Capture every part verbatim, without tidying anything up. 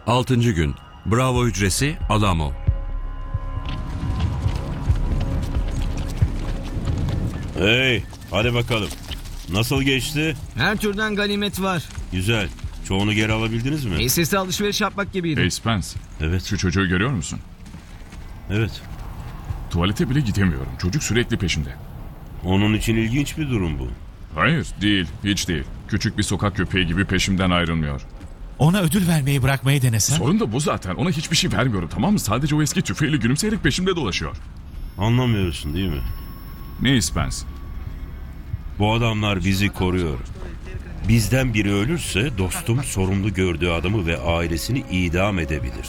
Altıncı gün. Bravo hücresi Alamo. Hey, hadi bakalım. Nasıl geçti? Her türden ganimet var. Güzel. Çoğunu geri alabildiniz mi? Tesiste alışveriş yapmak gibiydi. Hey Spence, Evet, şu çocuğu görüyor musun? evet. Tuvalete bile gidemiyorum. Çocuk sürekli peşimde. Onun için ilginç bir durum bu. Hayır, değil. Hiç değil. Küçük bir sokak köpeği gibi peşimden ayrılmıyor. Ona ödül vermeyi bırakmayı denesen. Sorun da bu zaten. Ona hiçbir şey vermiyorum, tamam mı? Sadece o eski tüfeğiyle gülümseyerek peşimde dolaşıyor. Anlamıyorsun değil mi? Ne Spence? Bu adamlar bizi koruyor. Bizden biri ölürse dostum sorumlu gördüğü adamı ve ailesini idam edebilir.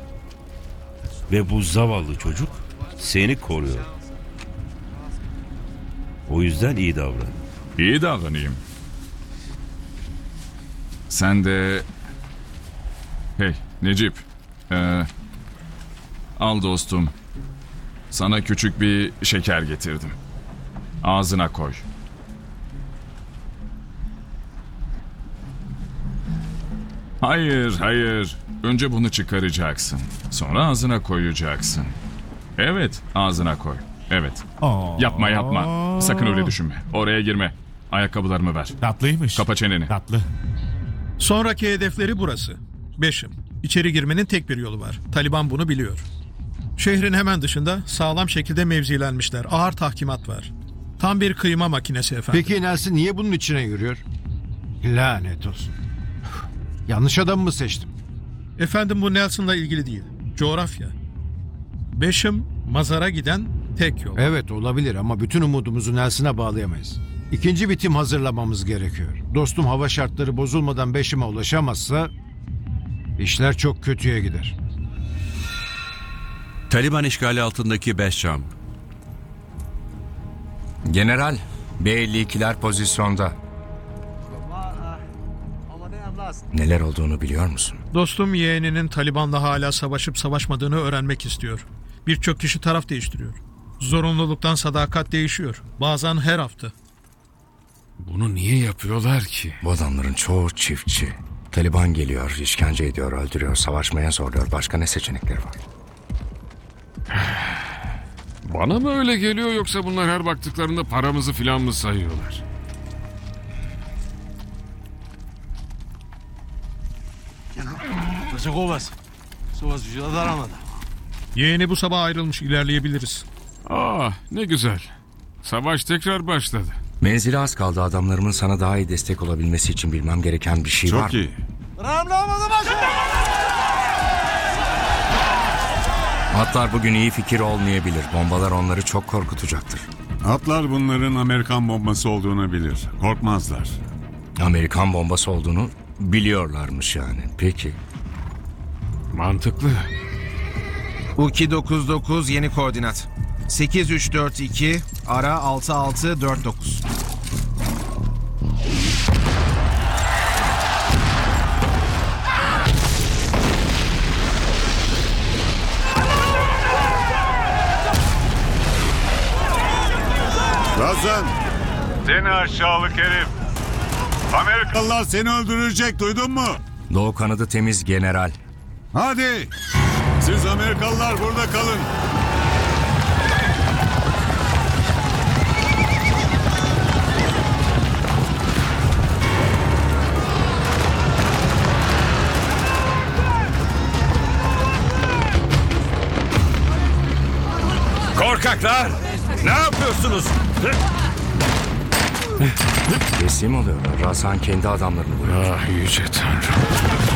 Ve bu zavallı çocuk seni koruyor. O yüzden iyi davran. İyi davranayım. Sen de... Hey Necip. Ee, al dostum. Sana küçük bir şeker getirdim. Ağzına koy. Hayır, hayır. Önce bunu çıkaracaksın. Sonra ağzına koyacaksın. Evet, ağzına koy. Evet. Oo. Yapma yapma. Sakın öyle düşünme. Oraya girme. Ayakkabılarımı ver. Tatlıymış. Kapa çeneni. Tatlı. Sonraki hedefleri burası. Beşim. İçeri girmenin tek bir yolu var. Taliban bunu biliyor. Şehrin hemen dışında sağlam şekilde mevzilenmişler. Ağır tahkimat var. Tam bir kıyma makinesi efendim. Peki Nelson niye bunun içine yürüyor? Lanet olsun. Yanlış adamı mı seçtim? Efendim bu Nelson'la ilgili değil. Coğrafya. Beşim mazara giden tek yol. Evet olabilir ama bütün umudumuzu Nelson'a bağlayamayız. İkinci bir tim hazırlamamız gerekiyor. Dostum hava şartları bozulmadan Beşim'e ulaşamazsa işler çok kötüye gider. Taliban işgali altındaki Beşam. General, B elli ikiler pozisyonda. Neler olduğunu biliyor musun? Dostum yeğeninin Taliban'la hala savaşıp savaşmadığını öğrenmek istiyor. Birçok kişi taraf değiştiriyor. Zorunluluktan sadakat değişiyor. Bazen her hafta. Bunu niye yapıyorlar ki? Bu adamların çoğu çiftçi. Taliban geliyor, işkence ediyor, öldürüyor, savaşmaya zorluyor. Başka ne seçenekleri var? Bana mı öyle geliyor yoksa bunlar her baktıklarında paramızı filan mı sayıyorlar? Yeğeni bu sabah ayrılmış, ilerleyebiliriz. Ah, ne güzel. Savaş tekrar başladı. Menzile az kaldı. Adamlarımın sana daha iyi destek olabilmesi için bilmem gereken bir şey var. Çok iyi. Atlar bugün iyi fikir olmayabilir. Bombalar onları çok korkutacaktır. Atlar bunların Amerikan bombası olduğunu bilir. Korkmazlar. Amerikan bombası olduğunu biliyorlarmış yani. Peki. Mantıklı. U iki dokuz dokuz yeni koordinat. sekiz üç dört iki ara altı altı dört dokuz. Razan! Seni aşağılık herif! Amerikalılar seni öldürecek, duydun mu? Doğu kanadı temiz general. Hadi! Siz Amerikalılar burada kalın. Korkaklar! Ne yapıyorsunuz? Teslim oluyorlar. Rasan kendi adamlarını vuruyor. Ah yüce tanrım.